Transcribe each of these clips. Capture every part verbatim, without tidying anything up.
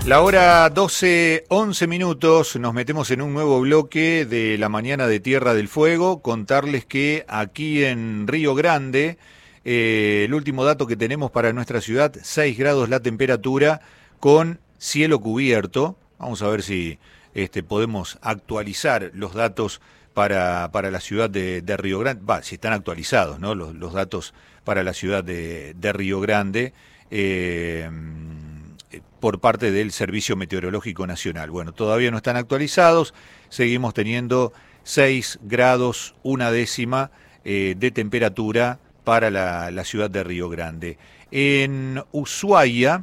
La hora doce, once minutos, nos metemos en un nuevo bloque de la mañana de Tierra del Fuego. Contarles que aquí en Río Grande, eh, el último dato que tenemos para nuestra ciudad, seis grados la temperatura con cielo cubierto. Vamos a ver si este, podemos actualizar los datos para, para la ciudad de, de Río Grande. Va, si están actualizados, ¿no? Los, los datos para la ciudad de, de Río Grande. Eh, por parte del Servicio Meteorológico Nacional. Bueno, todavía no están actualizados, seguimos teniendo seis grados, una décima eh, de temperatura para la, la ciudad de Río Grande. En Ushuaia,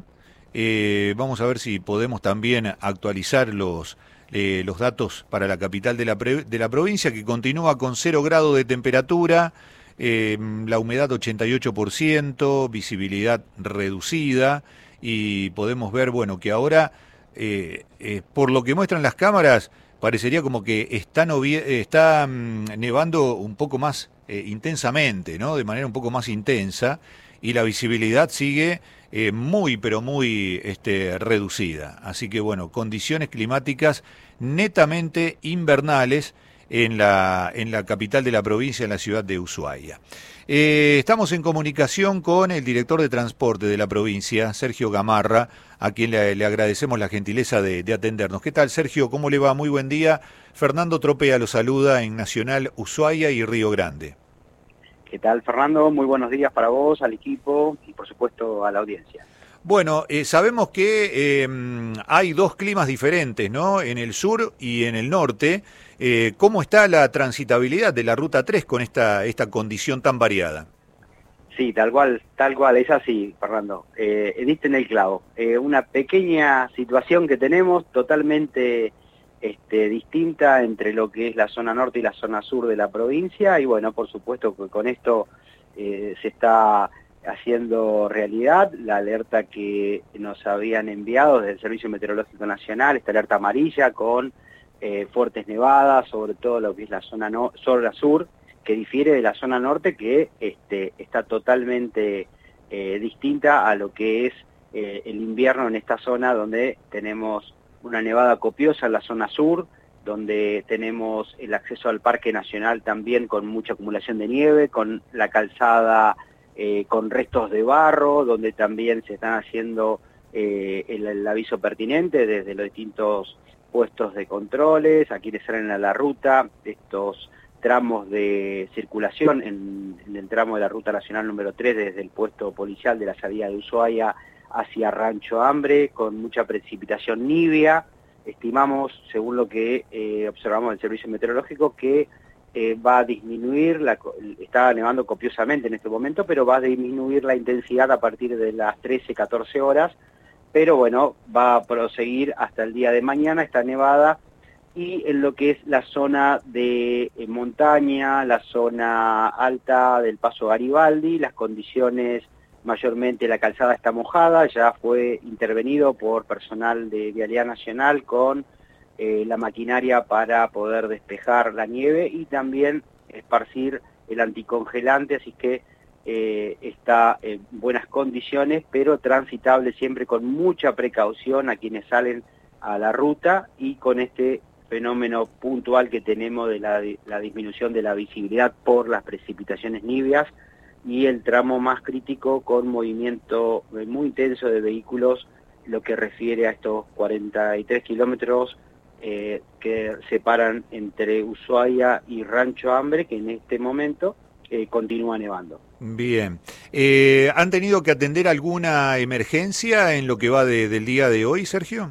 eh, vamos a ver si podemos también actualizar los, eh, los datos para la capital de la, pre, de la provincia, que continúa con cero grado de temperatura, eh, la humedad ochenta y ocho por ciento, visibilidad reducida, y podemos ver, bueno, que ahora, eh, eh, por lo que muestran las cámaras, parecería como que está, novie está mmm, nevando un poco más eh, intensamente, ¿no? De manera un poco más intensa, y la visibilidad sigue eh, muy, pero muy este, reducida. Así que, bueno, condiciones climáticas netamente invernales en la, en la capital de la provincia, en la ciudad de Ushuaia. Eh, estamos en comunicación con el director de transporte de la provincia, Sergio Gamarra, a quien le, le agradecemos la gentileza de, de atendernos. ¿Qué tal, Sergio? ¿Cómo le va? Muy buen día. Fernando Tropea lo saluda en Nacional Ushuaia y Río Grande. ¿Qué tal, Fernando? Muy buenos días para vos, al equipo y, por supuesto, a la audiencia. Bueno, eh, sabemos que eh, hay dos climas diferentes, ¿no? En el sur y en el norte. Eh, ¿Cómo está la transitabilidad de la Ruta tres con esta, esta condición tan variada? Sí, tal cual, tal cual, es así, Fernando. Eh, diste en el clavo. Eh, una pequeña situación que tenemos totalmente este, distinta entre lo que es la zona norte y la zona sur de la provincia. Y bueno, por supuesto que con esto eh, se está haciendo realidad la alerta que nos habían enviado desde el Servicio Meteorológico Nacional, esta alerta amarilla con eh, fuertes nevadas, sobre todo lo que es la zona, no, zona sur, que difiere de la zona norte, que este, está totalmente eh, distinta a lo que es eh, el invierno en esta zona, donde tenemos una nevada copiosa en la zona sur, donde tenemos el acceso al Parque Nacional también con mucha acumulación de nieve, con la calzada Eh, con restos de barro, donde también se están haciendo eh, el, el aviso pertinente desde los distintos puestos de controles, a quienes salen a la ruta, estos tramos de circulación en, en el tramo de la Ruta Nacional número tres, desde el puesto policial de la salida de Ushuaia hacia Rancho Hambre, con mucha precipitación nibia. Estimamos, según lo que eh, observamos del Servicio Meteorológico, que Eh, va a disminuir, la, está nevando copiosamente en este momento, pero va a disminuir la intensidad a partir de las trece, catorce horas, pero bueno, va a proseguir hasta el día de mañana esta nevada, y en lo que es la zona de eh, montaña, la zona alta del Paso Garibaldi, las condiciones, mayormente la calzada está mojada, ya fue intervenido por personal de Vialidad Nacional con Eh, la maquinaria para poder despejar la nieve y también esparcir el anticongelante, así que eh, está en buenas condiciones, pero transitable siempre con mucha precaución a quienes salen a la ruta, y con este fenómeno puntual que tenemos de la, de la disminución de la visibilidad por las precipitaciones nivias, y el tramo más crítico con movimiento muy intenso de vehículos, lo que refiere a estos cuarenta y tres kilómetros Eh, que separan entre Ushuaia y Rancho Hambre, que en este momento eh, continúa nevando. Bien. Eh, ¿Han tenido que atender alguna emergencia en lo que va de, del día de hoy, Sergio?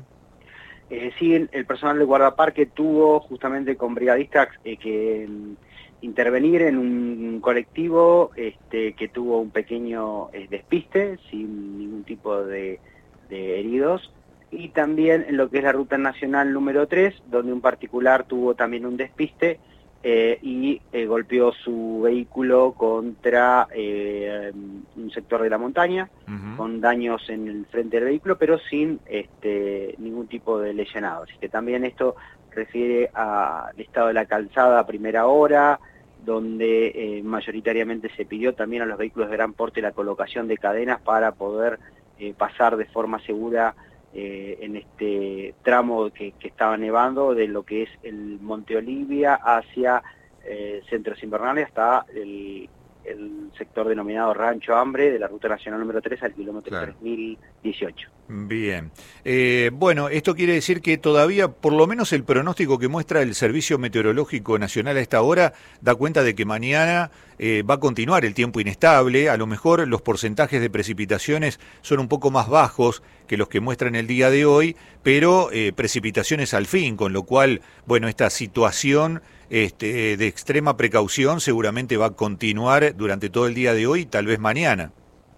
Eh, sí, el personal de guardaparque tuvo justamente con brigadistas eh, que mm, intervenir en un colectivo este, que tuvo un pequeño eh, despiste, sin ningún tipo de, de heridos, y también en lo que es la Ruta Nacional número tres, donde un particular tuvo también un despiste eh, y eh, golpeó su vehículo contra eh, un sector de la montaña, uh-huh. con daños en el frente del vehículo, pero sin este, ningún tipo de lesionado. Así que también esto refiere al estado de la calzada a primera hora, donde eh, mayoritariamente se pidió también a los vehículos de gran porte la colocación de cadenas para poder eh, pasar de forma segura eh, en este tramo que, que estaba nevando de lo que es el Monte Olivia hacia eh, Centros Invernales hasta el, el sector denominado Rancho Hambre de la Ruta Nacional número tres al kilómetro claro. tres mil dieciocho. Bien. Eh, bueno, esto quiere decir que todavía, por lo menos el pronóstico que muestra el Servicio Meteorológico Nacional a esta hora, da cuenta de que mañana eh, va a continuar el tiempo inestable. A lo mejor los porcentajes de precipitaciones son un poco más bajos que los que muestran el día de hoy, pero eh, precipitaciones al fin, con lo cual, bueno, esta situación este, de extrema precaución seguramente va a continuar durante todo el día de hoy y tal vez mañana.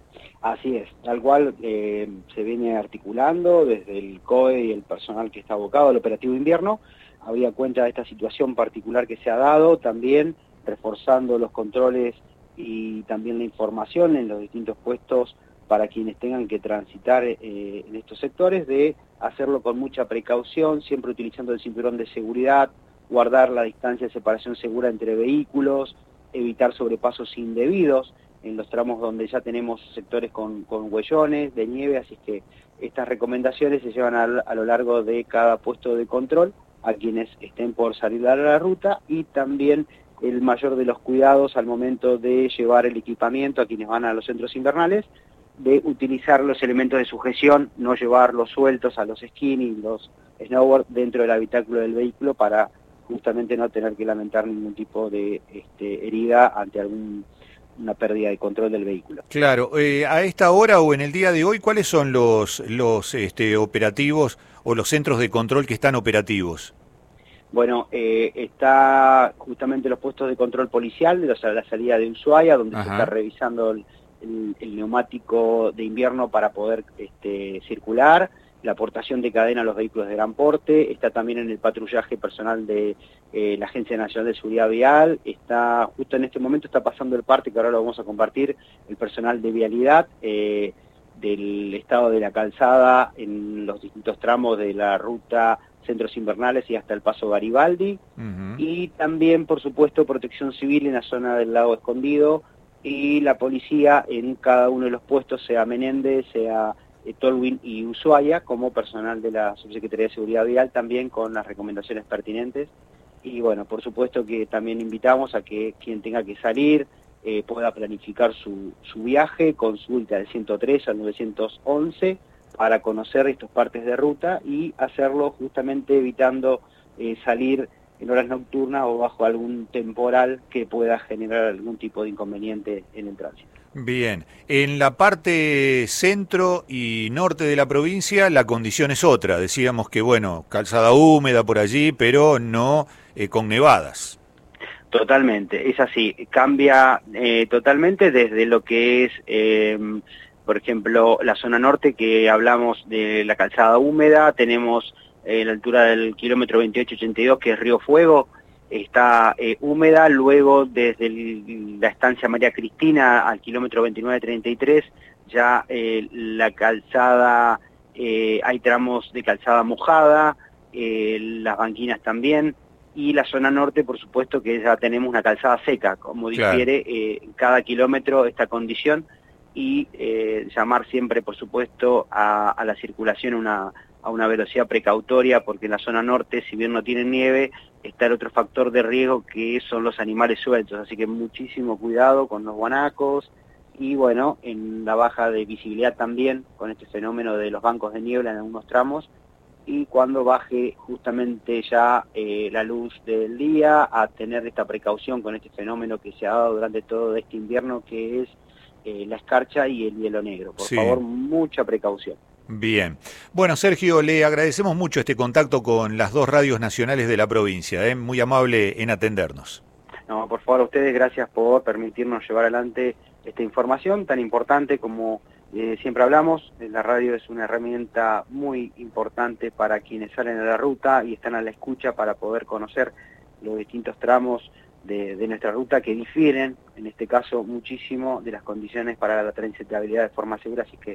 Así es, tal cual eh, se viene articulando desde el C O E y el personal que está abocado al operativo invierno, había cuenta de esta situación particular que se ha dado, también reforzando los controles y también la información en los distintos puestos para quienes tengan que transitar eh, en estos sectores, de hacerlo con mucha precaución, siempre utilizando el cinturón de seguridad, guardar la distancia de separación segura entre vehículos, evitar sobrepasos indebidos en los tramos donde ya tenemos sectores con, con huellones de nieve, así que estas recomendaciones se llevan a, a lo largo de cada puesto de control a quienes estén por salir a la ruta, y también el mayor de los cuidados al momento de llevar el equipamiento a quienes van a los centros invernales, de utilizar los elementos de sujeción, no llevarlos sueltos a los esquí y los snowboard dentro del habitáculo del vehículo para justamente no tener que lamentar ningún tipo de este, herida ante algún una pérdida de control del vehículo. Claro, eh, a esta hora o en el día de hoy, ¿cuáles son los, los este, operativos o los centros de control que están operativos? Bueno, eh, está justamente los puestos de control policial de la, la salida de Ushuaia, donde Ajá. se está revisando el, el, el neumático de invierno para poder este, circular, la aportación de cadena a los vehículos de gran porte, está también en el patrullaje personal de eh, la Agencia Nacional de Seguridad Vial, está justo en este momento está pasando el parte, que ahora lo vamos a compartir, el personal de vialidad eh, del estado de la calzada en los distintos tramos de la ruta Centros Invernales y hasta el Paso Garibaldi, uh-huh. y también, por supuesto, protección civil en la zona del Lago Escondido, y la policía en cada uno de los puestos, sea Menéndez, sea Tolwyn y Ushuaia, como personal de la Subsecretaría de Seguridad Vial, también con las recomendaciones pertinentes. Y bueno, por supuesto que también invitamos a que quien tenga que salir eh, pueda planificar su, su viaje, consulte al ciento tres, al novecientos once, para conocer estos partes de ruta y hacerlo justamente evitando eh, salir en horas nocturnas o bajo algún temporal que pueda generar algún tipo de inconveniente en el tránsito. Bien, en la parte centro y norte de la provincia la condición es otra, decíamos que bueno, calzada húmeda por allí, pero no eh, con nevadas. Totalmente, es así, cambia eh, totalmente desde lo que es, eh, por ejemplo, la zona norte, que hablamos de la calzada húmeda, tenemos eh, la altura del kilómetro veintiocho ochenta y dos, que es Río Fuego, está eh, húmeda, luego desde el, la estancia María Cristina al kilómetro veintinueve treinta y tres, ya eh, la calzada, eh, hay tramos de calzada mojada, eh, las banquinas también, y la zona norte, por supuesto, que ya tenemos una calzada seca, como difiere claro. eh, cada kilómetro esta condición, y eh, llamar siempre, por supuesto, a, a la circulación una, a una velocidad precautoria, porque en la zona norte, si bien no tiene nieve, está el otro factor de riesgo que son los animales sueltos, así que muchísimo cuidado con los guanacos, y bueno, en la baja de visibilidad también, con este fenómeno de los bancos de niebla en algunos tramos, y cuando baje justamente ya eh, la luz del día, a tener esta precaución con este fenómeno que se ha dado durante todo este invierno, que es eh, la escarcha y el hielo negro. Por sí. favor, mucha precaución. Bien. Bueno, Sergio, le agradecemos mucho este contacto con las dos radios nacionales de la provincia, ¿eh? Muy amable en atendernos. No, por favor, a ustedes, gracias por permitirnos llevar adelante esta información tan importante como eh, siempre hablamos. La radio es una herramienta muy importante para quienes salen a la ruta y están a la escucha para poder conocer los distintos tramos de, de nuestra ruta que difieren, en este caso, muchísimo de las condiciones para la transitabilidad de forma segura, así que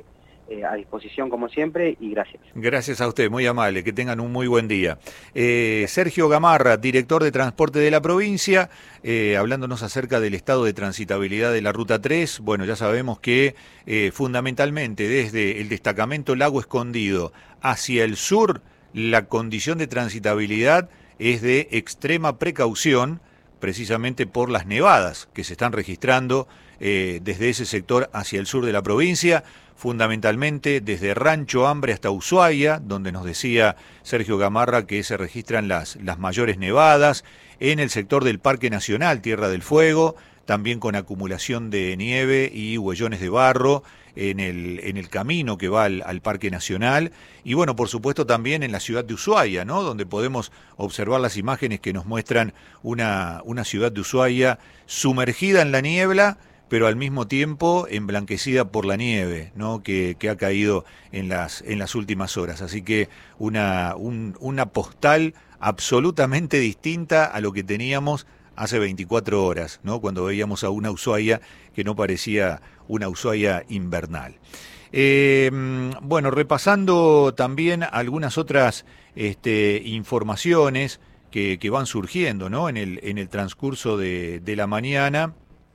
eh, a disposición como siempre y gracias. Gracias a usted, muy amable, que tengan un muy buen día. Eh, Sergio Gamarra, director de Transporte de la provincia, eh, hablándonos acerca del estado de transitabilidad de la Ruta tres. Bueno, ya sabemos que eh, fundamentalmente desde el destacamento Lago Escondido hacia el sur, la condición de transitabilidad es de extrema precaución, precisamente por las nevadas que se están registrando eh, desde ese sector hacia el sur de la provincia, fundamentalmente desde Rancho Hambre hasta Ushuaia, donde nos decía Sergio Gamarra que se registran las, las mayores nevadas, en el sector del Parque Nacional Tierra del Fuego, también con acumulación de nieve y huellones de barro en el, en el camino que va al, al Parque Nacional, y bueno, por supuesto también en la ciudad de Ushuaia, ¿no?, donde podemos observar las imágenes que nos muestran una, una ciudad de Ushuaia sumergida en la niebla, pero al mismo tiempo emblanquecida por la nieve, ¿no?, que, que ha caído en las, en las últimas horas. Así que una, un, una postal absolutamente distinta a lo que teníamos hace veinticuatro horas, ¿no?, cuando veíamos a una Ushuaia que no parecía una Ushuaia invernal. Eh, bueno, repasando también algunas otras este, informaciones que, que van surgiendo, ¿no?, en el, en el transcurso de, de la mañana.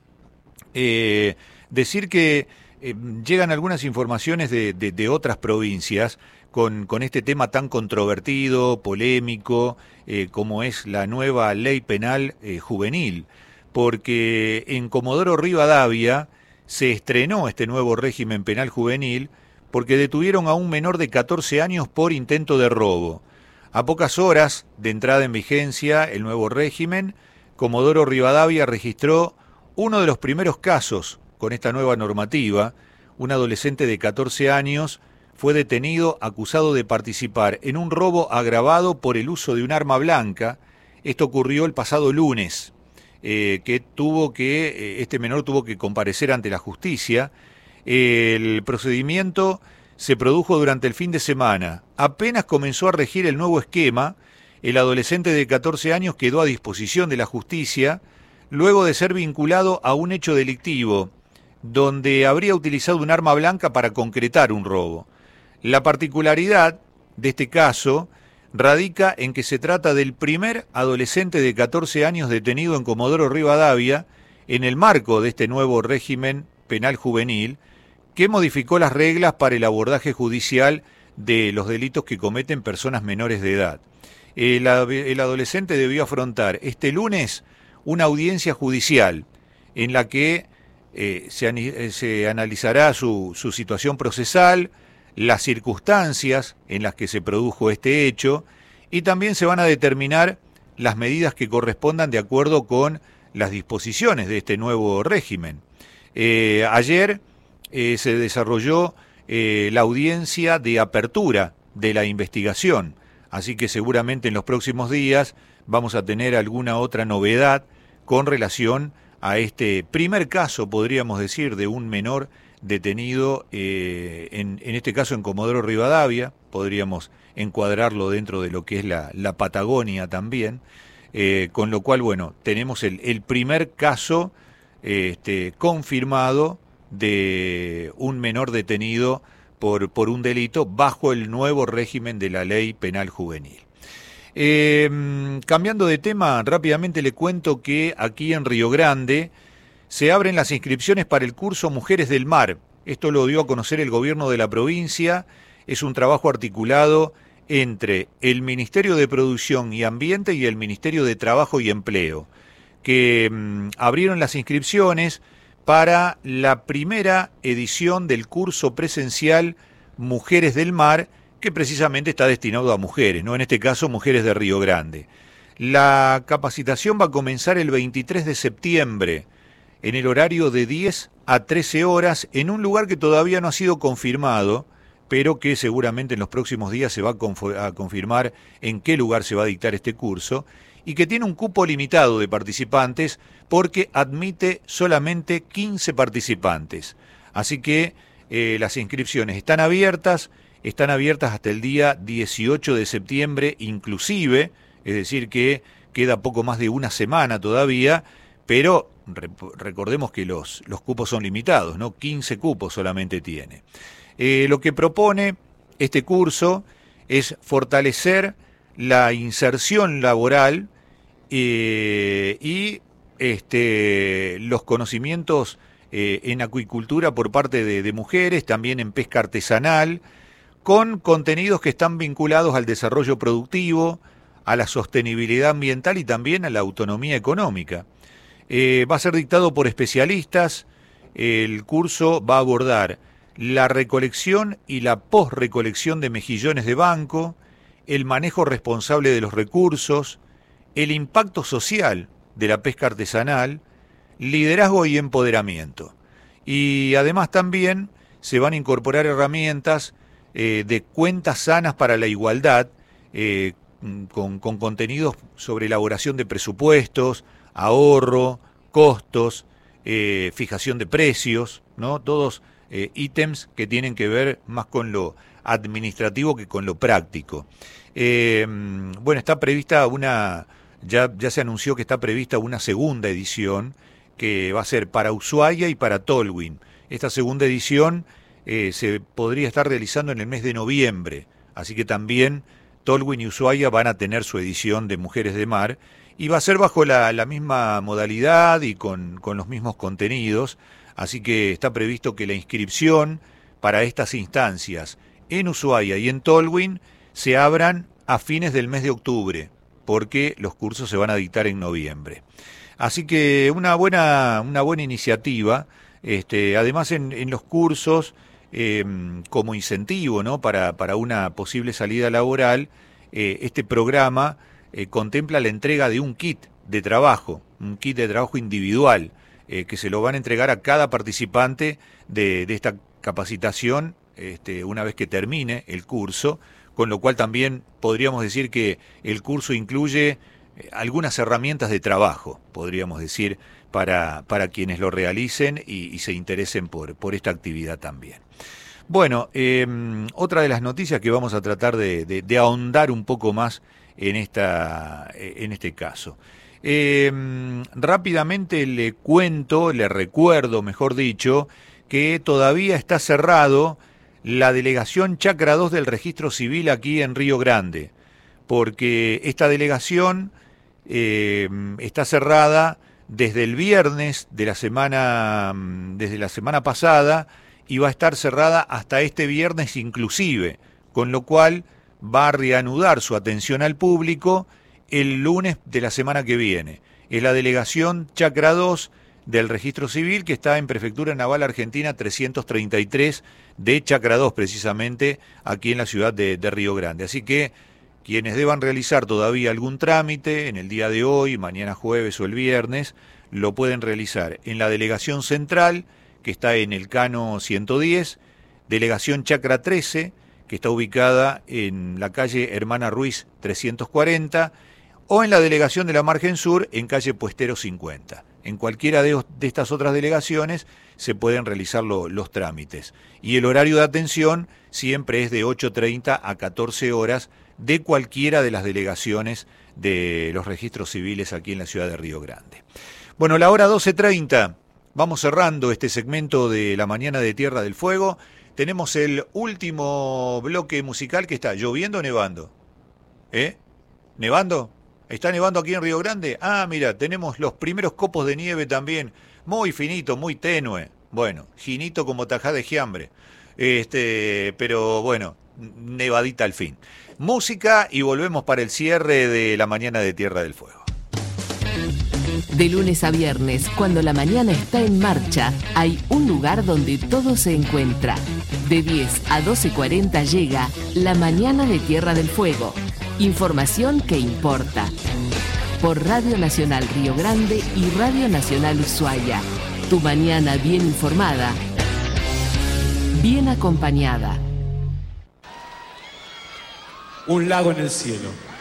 Eh, decir que eh, llegan algunas informaciones de, de, de otras provincias con, con este tema tan controvertido, polémico, eh, como es la nueva ley penal eh, juvenil, porque en Comodoro Rivadavia se estrenó este nuevo régimen penal juvenil porque detuvieron a un menor de catorce años por intento de robo. A pocas horas de entrada en vigencia el nuevo régimen, Comodoro Rivadavia registró uno de los primeros casos con esta nueva normativa. Un adolescente de catorce años fue detenido acusado de participar en un robo agravado por el uso de un arma blanca. Esto ocurrió el pasado lunes, eh, que tuvo que eh, este menor tuvo que comparecer ante la justicia. El procedimiento se produjo durante el fin de semana. Apenas comenzó a regir el nuevo esquema, el adolescente de catorce años quedó a disposición de la justicia luego de ser vinculado a un hecho delictivo donde habría utilizado un arma blanca para concretar un robo. La particularidad de este caso radica en que se trata del primer adolescente de catorce años detenido en Comodoro Rivadavia en el marco de este nuevo régimen penal juvenil que modificó las reglas para el abordaje judicial de los delitos que cometen personas menores de edad. El, el adolescente debió afrontar este lunes una audiencia judicial en la que eh, se, se analizará su, su situación procesal, las circunstancias en las que se produjo este hecho y también se van a determinar las medidas que correspondan de acuerdo con las disposiciones de este nuevo régimen. Eh, ayer eh, se desarrolló eh, la audiencia de apertura de la investigación, así que seguramente en los próximos días vamos a tener alguna otra novedad con relación a este primer caso, podríamos decir, de un menor detenido, eh, en, en este caso en Comodoro Rivadavia, podríamos encuadrarlo dentro de lo que es la, la Patagonia también, eh, con lo cual, bueno, tenemos el, el primer caso eh, este, confirmado de un menor detenido por, por un delito bajo el nuevo régimen de la ley penal juvenil. Eh, cambiando de tema, rápidamente le cuento que aquí en Río Grande se abren las inscripciones para el curso Mujeres del Mar. Esto lo dio a conocer el gobierno de la provincia. Es un trabajo articulado entre el Ministerio de Producción y Ambiente y el Ministerio de Trabajo y Empleo, que mm, abrieron las inscripciones para la primera edición del curso presencial Mujeres del Mar, que precisamente está destinado a mujeres, ¿no? En este caso, mujeres de Río Grande. La capacitación va a comenzar el veintitrés de septiembre, en el horario de diez a trece horas, en un lugar que todavía no ha sido confirmado, pero que seguramente en los próximos días se va a confirmar en qué lugar se va a dictar este curso, y que tiene un cupo limitado de participantes porque admite solamente quince participantes. Así que eh, las inscripciones están abiertas, están abiertas hasta el día dieciocho de septiembre inclusive, es decir que queda poco más de una semana todavía, pero re- recordemos que los, los cupos son limitados, ¿no? quince cupos solamente tiene. Eh, lo que propone este curso es fortalecer la inserción laboral eh, y este, los conocimientos eh, en acuicultura por parte de, de mujeres, también en pesca artesanal, con contenidos que están vinculados al desarrollo productivo, a la sostenibilidad ambiental y también a la autonomía económica. Eh, va a ser dictado por especialistas. El curso va a abordar la recolección y la posrecolección de mejillones de banco, el manejo responsable de los recursos, el impacto social de la pesca artesanal, liderazgo y empoderamiento. Y además también se van a incorporar herramientas eh, de cuentas sanas para la igualdad, eh, con, con contenidos sobre elaboración de presupuestos, ahorro, costos, eh, fijación de precios, ¿no? Todos eh, ítems que tienen que ver más con lo administrativo que con lo práctico. Eh, bueno, está prevista una, ya, ya se anunció que está prevista una segunda edición que va a ser para Ushuaia y para Tolwyn. Esta segunda edición eh, se podría estar realizando en el mes de noviembre, así que también Tolwyn y Ushuaia van a tener su edición de Mujeres de Mar, y va a ser bajo la, la misma modalidad y con, con los mismos contenidos, así que está previsto que la inscripción para estas instancias en Ushuaia y en Tolwyn se abran a fines del mes de octubre, porque los cursos se van a dictar en noviembre. Así que una buena, una buena iniciativa. Este, además en, en los cursos, eh, como incentivo, ¿no? para, para una posible salida laboral, eh, este programa eh, contempla la entrega de un kit de trabajo, un kit de trabajo individual, eh, que se lo van a entregar a cada participante de, de esta capacitación este, una vez que termine el curso, con lo cual también podríamos decir que el curso incluye algunas herramientas de trabajo, podríamos decir, para, para quienes lo realicen y, y se interesen por, por esta actividad también. Bueno, eh, otra de las noticias que vamos a tratar de, de, de ahondar un poco más en, esta, en este caso. Eh, rápidamente le cuento, le recuerdo, mejor dicho, que todavía está cerrado la delegación Chacra dos del Registro Civil aquí en Río Grande, porque esta delegación eh, está cerrada desde el viernes de la semana, desde la semana pasada, y va a estar cerrada hasta este viernes inclusive, con lo cual va a reanudar su atención al público el lunes de la semana que viene. Es la delegación Chacra dos del Registro Civil, que está en Prefectura Naval Argentina trescientos treinta y tres de Chacra dos, precisamente aquí en la ciudad de, de Río Grande. Así que quienes deban realizar todavía algún trámite en el día de hoy, mañana jueves o el viernes, lo pueden realizar en la delegación central, que está en el Cano ciento diez, delegación Chacra trece, que está ubicada en la calle Hermana Ruiz trescientos cuarenta, o en la delegación de la Margen Sur, en calle Puestero cincuenta. En cualquiera de, de estas otras delegaciones se pueden realizar lo, los trámites. Y el horario de atención siempre es de ocho treinta a catorce horas de cualquiera de las delegaciones de los registros civiles aquí en la ciudad de Río Grande. Bueno, la hora doce treinta, vamos cerrando este segmento de la mañana de Tierra del Fuego. Tenemos el último bloque musical. Que está lloviendo o nevando. ¿Eh? ¿Nevando? ¿Está nevando aquí en Río Grande? Ah, mira, tenemos los primeros copos de nieve también, muy finito, muy tenue. Bueno, finito como tajá de giambre. Este, pero bueno, nevadita al fin. Música y volvemos para el cierre de la mañana de Tierra del Fuego. De lunes a viernes, cuando la mañana está en marcha, hay un lugar donde todo se encuentra. De diez a doce cuarenta llega La Mañana de Tierra del Fuego. Información que importa. Por Radio Nacional Río Grande y Radio Nacional Ushuaia. Tu mañana bien informada, bien acompañada. Un lago en el cielo.